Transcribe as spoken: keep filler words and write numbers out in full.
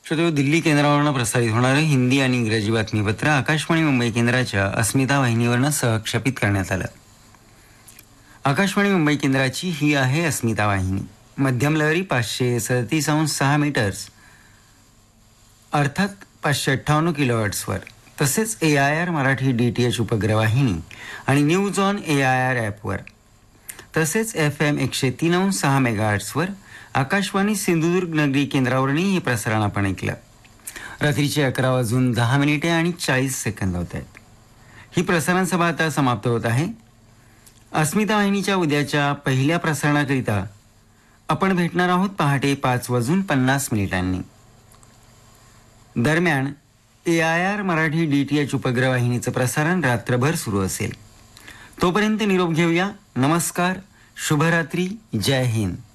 श्रोते, दिल्ली केंद्रावरनं प्रसारित होणारं हिंदी आणि इंग्रजी बातमीपत्र आकाशवाणी मुंबई केंद्राच्या अस्मिता वाहिनीवरनं सहक्षेपित करण्यात आलं. आकाशवाणी मुंबई केंद्राची ही आहे अस्मिता वाहिनी. मध्यम लहरी पाचशे सदतीस अंश सहा मीटर्स अर्थात पाचशे अठ्ठावन्न किलोहर्ट्सवर, तसेच ए I R Marathi D T H उपग्रहवाहिनी आणि news on A I R ॲपवर, तसेच एफ एम एकशे तीन अंश सहा मेगाहर्ट्सवर आकाशवाणी सिंधुदुर्ग नगरी केंद्रावरही हे प्रसारण आपण ऐकलं. रात्रीचे अकरा वाजून दहा मिनिटे आणि चाळीस सेकंद होत आहेत. ही प्रसारण सभा आता समाप्त होत आहे. अस्मिता वाहिनीच्या उद्याच्या पहिल्या प्रसारणाकरिता आपण भेटणार आहोत पहाटे पाच वाजून पन्नास मिनिटांनी. दरम्यान ए I R Marathi D T H उपग्रहवाहिनीचं प्रसारण रात्रभर सुरू असेल. तोपर्यंत निरोप घेऊया. नमस्कार, शुभरात्री, जय हिंद.